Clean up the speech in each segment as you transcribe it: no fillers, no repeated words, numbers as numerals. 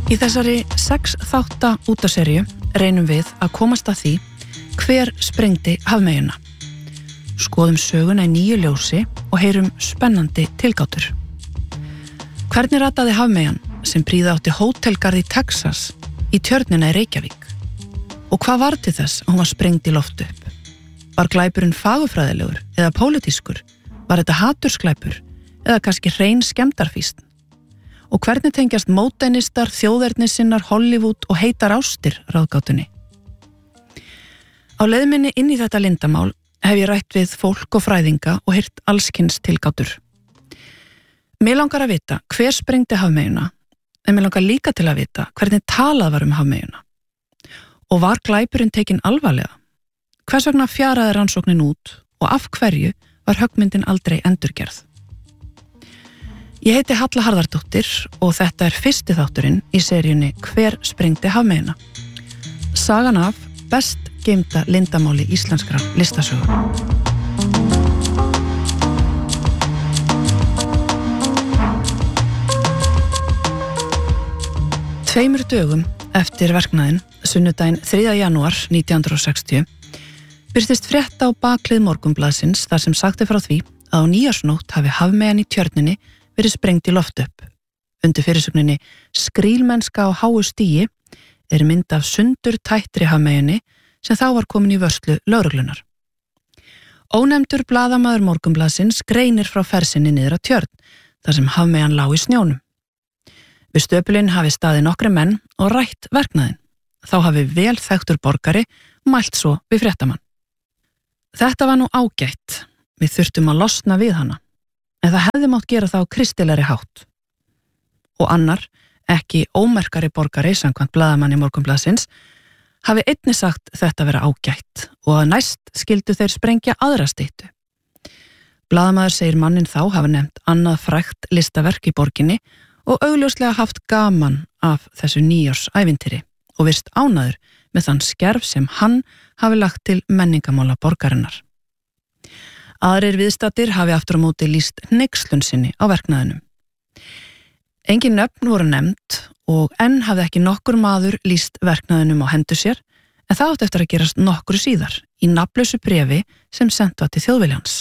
Í þessari 6 þátta útaserju reynum við að komast að því hver sprengdi hafmeyjuna. Skoðum söguna í nýju ljósi og heyrum spennandi tilgátur. Hvernig rataði hafmeyjan sem prýða átti hótelgarð í Texas í tjörnina í Reykjavík? Og hvað var til þess að hún var sprengd í loft upp? Var glæpurinn fagurfræðilegur eða pólitískur? Var þetta hatursglæpur eða kannski hrein skemmdarfýsn? Og hvernig tengjast módernistar, þjóðernissinnar, Hollywood og heitar ástir ráðgátunni? Á leið minni inn í þetta lindamál hef ég rætt við fólk og fræðinga og heyrt allskyns tilgátur. Mér langar að vita hver sprengdi hafmeyjuna, en mér langar líka til að vita hvernig talað var hafmeyjuna. Og var glæpurinn tekinn alvarlega? Hvers vegna fjaraði rannsóknin út og af hverju var höggmyndin aldrei endurgerð? Ég heiti Halla Harðardóttir og þetta fyrsti þátturinn í seríunni Hver sprengdi hafmeyjuna? Sagan af best geymda lindamáli íslenskrar listasögu. Tveimur dögum eftir verknaðinn, sunnudaginn 3. janúar 1960, birtist frétta á baklið Morgunblaðsins þar sem sagt frá því að á nýjársnótt hafi hafmeyjan í tjörninni verið sprengt í loft upp. Undir fyrirsögninni Skrílmennska á háu stigi mynd af sundur tættri hafmeyjunni sem þá var komin í vörslu lögreglunar. Ónefndur blaðamaður Morgunblaðsins greinir frá fersinni niður að tjörn, þar sem hafmeyjan lá í snjónum. Við stöpulinn hafi staðið nokkri menn og rætt verknaðinn. Þá hafi vel þekktur borgari mælt svo við fréttamann. Þetta var nú ágætt. Við þurftum að losna við hana. En það hefði mátt gera það á kristilegri hátt. Og annar, ekki ómerkari borgari samkvæmt blaðamanni Morgunblaðsins, hafi einnig sagt þetta vera ágætt og að næst skildu þeir sprengja aðra styttu. Blaðamaður segir mannin þá hafa nefnt annað frægt listaverk í borginni og augljóslega haft gaman af þessu nýjársævintýri og virst ánæður með þann skerf sem hann hafi lagt til menningamála borgarinnar. Aðrir viðstaddir hafi aftur á móti lýst hneykslun sinni á verknaðinum. Engin nöfn voru nefnd og enn hafði ekki nokkur maður lýst verknaðinum á hendur sér, en það átti eftir að gerast nokkru síðar í nafnlausu bréfi sem sent var til Þjóðviljans.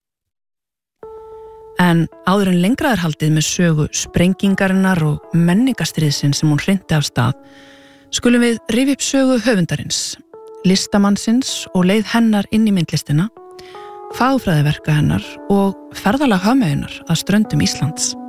En áður en lengra haldið með sögu sprengingarinnar og menningastriðsins sem hún hrinti af stað, skulum við rifja upp sögu höfundarins, listamannsins og leið hennar inn í myndlistina, fagfræðiverka hennar og ferðalag hafmeyjunnar að ströndum Íslands.